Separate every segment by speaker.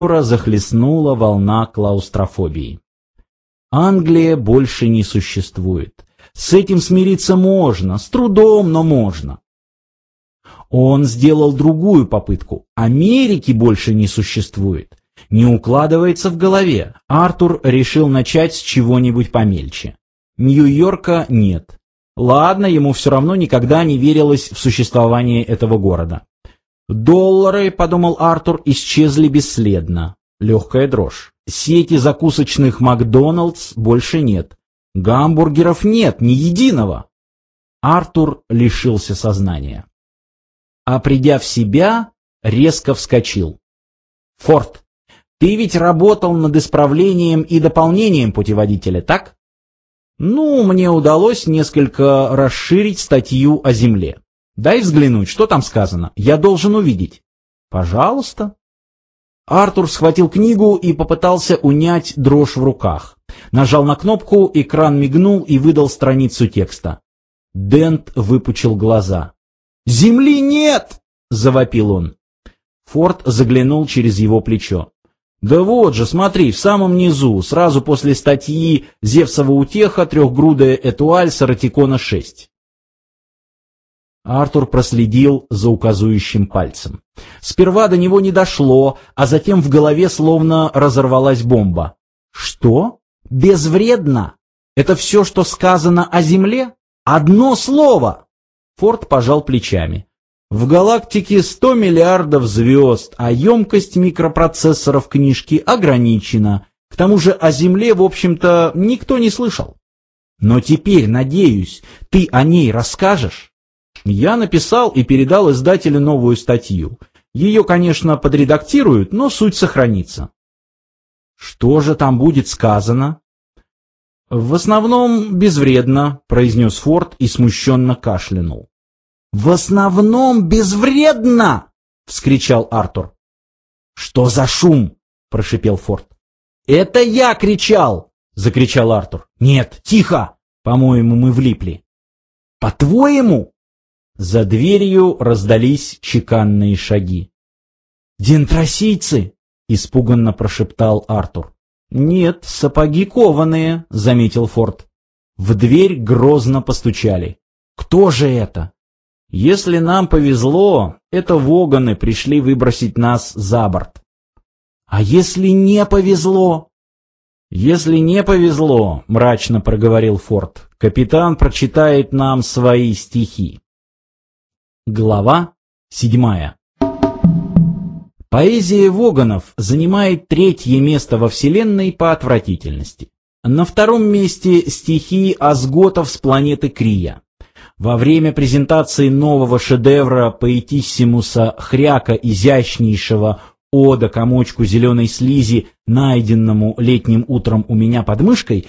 Speaker 1: захлестнула волна клаустрофобии. Англия больше не существует. С этим смириться можно, с трудом, но можно. Он сделал другую попытку. Америки больше не существует. Не укладывается в голове. Артур решил начать с чего-нибудь помельче. Нью-Йорка нет. Ладно, ему все равно никогда не верилось в существование этого города. Доллары, подумал Артур, исчезли бесследно. Легкая дрожь. Сети закусочных Макдоналдс больше нет. Гамбургеров нет, ни единого. Артур лишился сознания. А придя в себя, резко вскочил. «Форд, ты ведь работал над исправлением и дополнением путеводителя, так?» «Ну, мне удалось несколько расширить статью о Земле. Дай взглянуть, что там сказано. Я должен увидеть». «Пожалуйста». Артур схватил книгу и попытался унять дрожь в руках. Нажал на кнопку, экран мигнул и выдал страницу текста. Дент выпучил глаза. «Земли нет!» — завопил он. Форд заглянул через его плечо. «Да вот же, смотри, в самом низу, сразу после статьи «Зевсова утеха. Трехгрудая этуаль Саратикона-6». Артур проследил за указующим пальцем. Сперва до него не дошло, а затем в голове словно разорвалась бомба. «Что? Безвредно? Это все, что сказано о Земле? Одно слово!» Форд пожал плечами. «В галактике 100 миллиардов звезд, а емкость микропроцессоров книжки ограничена. К тому же о Земле, в общем-то, никто не слышал. Но теперь, надеюсь, ты о ней расскажешь?» Я написал и передал издателю новую статью. Ее, конечно, подредактируют, но суть сохранится. Что же там будет сказано? В основном безвредно, произнес Форд и смущенно кашлянул. В основном безвредно! Вскричал Артур. Что за шум? Прошипел Форд. Это я кричал! Закричал Артур. Нет, тихо! По-моему, мы влипли. По-твоему? За дверью раздались чеканные шаги. «Дентросийцы!» — испуганно прошептал Артур. «Нет, сапоги кованые», — заметил Форд. В дверь грозно постучали. «Кто же это?» «Если нам повезло, это воганы пришли выбросить нас за борт». «А если не повезло?» «Если не повезло», — мрачно проговорил Форд, — «капитан прочитает нам свои стихи». Глава 7. Поэзия воганов занимает третье место во Вселенной по отвратительности. На втором месте стихи азготов с планеты Крия. Во время презентации нового шедевра поэтиссимуса Хряка изящнейшего «Ода комочку зеленой слизи, найденному летним утром у меня под мышкой»,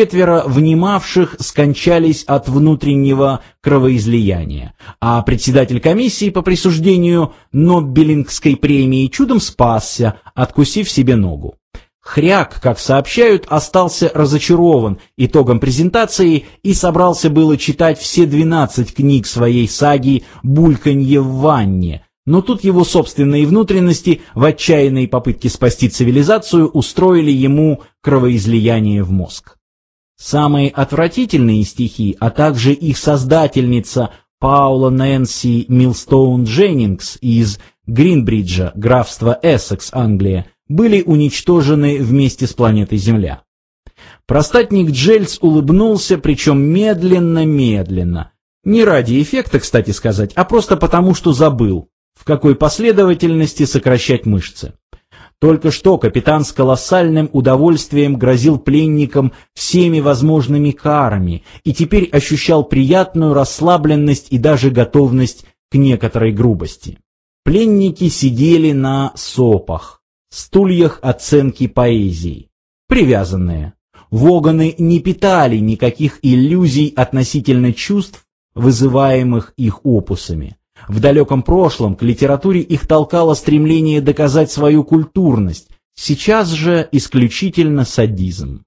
Speaker 1: 4 внимавших скончались от внутреннего кровоизлияния, а председатель комиссии по присуждению Нобелингской премии чудом спасся, откусив себе ногу. Хряк, как сообщают, остался разочарован итогом презентации и собрался было читать все 12 книг своей саги «Бульканье в ванне», но тут его собственные внутренности в отчаянной попытке спасти цивилизацию устроили ему кровоизлияние в мозг. Самые отвратительные стихи, а также их создательница Паула Нэнси Милстоун Дженнингс из Гринбриджа, графства Эссекс, Англия, были уничтожены вместе с планетой Земля. Простатник Джельц улыбнулся, причем медленно-медленно. Не ради эффекта, кстати сказать, а просто потому, что забыл, в какой последовательности сокращать мышцы. Только что капитан с колоссальным удовольствием грозил пленникам всеми возможными карами и теперь ощущал приятную расслабленность и даже готовность к некоторой грубости. Пленники сидели на сопах, стульях оценки поэзии, привязанные. Воганы не питали никаких иллюзий относительно чувств, вызываемых их опусами. В далеком прошлом к литературе их толкало стремление доказать свою культурность, сейчас же исключительно садизм.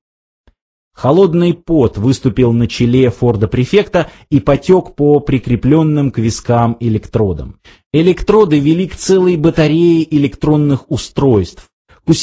Speaker 1: Холодный пот выступил на челе Форда-префекта и потек по прикрепленным к вискам электродам. Электроды вели к целой батарее электронных устройств,